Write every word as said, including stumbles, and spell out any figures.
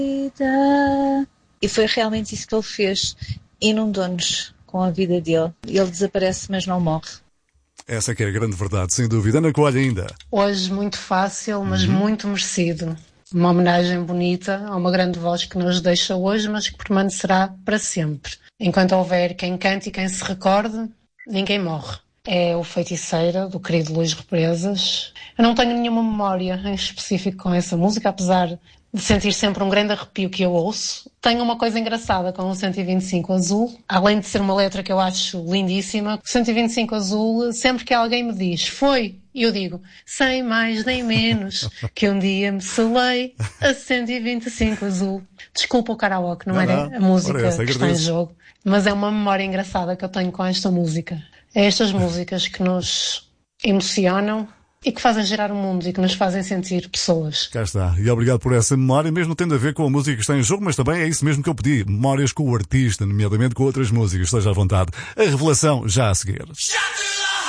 E foi realmente isso que ele fez. Inundou-nos com a vida dele. Ele desaparece, mas não morre. Essa que é a grande verdade, sem dúvida. Ana Coelho ainda. Hoje muito fácil, mas uhum. muito merecido. Uma homenagem bonita a uma grande voz que nos deixa hoje, mas que permanecerá para sempre. Enquanto houver quem cante e quem se recorde, ninguém morre. É o Feiticeira, do querido Luís Represas. Eu não tenho nenhuma memória em específico com essa música, apesar de sentir sempre um grande arrepio que eu ouço. Tenho uma coisa engraçada com o cento e vinte e cinco Azul, além de ser uma letra que eu acho lindíssima. O cento e vinte e cinco Azul, sempre que alguém me diz foi, eu digo, sem mais nem menos, que um dia me selei a cento e vinte e cinco Azul. Desculpa o karaoke, não, não era não. a música Parece, que está em jogo, mas é uma memória engraçada que eu tenho com esta música. É estas músicas que nos emocionam e que fazem gerar o mundo e que nos fazem sentir pessoas. Cá está. E obrigado por essa memória, mesmo tendo a ver com a música que está em jogo, mas também é isso mesmo que eu pedi. Memórias com o artista, nomeadamente com outras músicas. Esteja à vontade. A revelação já a seguir.